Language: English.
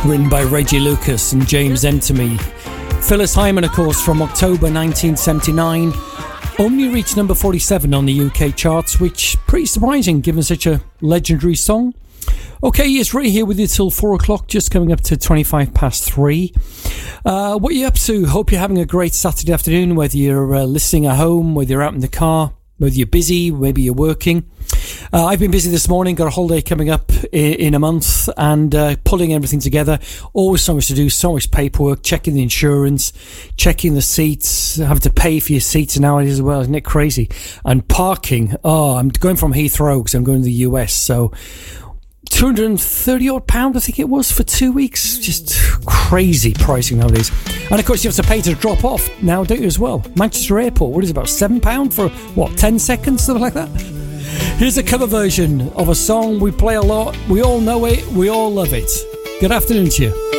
written by Reggie Lucas and James Entamy. Phyllis Hyman, of course, from October 1979, only reached number 47 on the UK charts, which pretty surprising given such a legendary song. Okay, it's right here with you till 4 o'clock, just coming up to 25 past 3. What are you up to? Hope you're having a great Saturday afternoon, whether you're listening at home, whether you're out in the car, whether you're busy, maybe you're working. I've been busy this morning, got a holiday coming up in a month, and pulling everything together. Always so much to do, so much paperwork, checking the insurance, checking the seats, having to pay for your seats nowadays as well. Isn't it crazy? And parking. Oh, I'm going from Heathrow because I'm going to the US, so £230 odd, I think it was, for 2 weeks. Just crazy pricing nowadays. And of course you have to pay to drop off now, don't you, as well? Manchester Airport, what is it, about £7 for, what, 10 seconds, something like that? Here's a cover version of a song we play a lot. We all know it, we all love it. Good afternoon to you.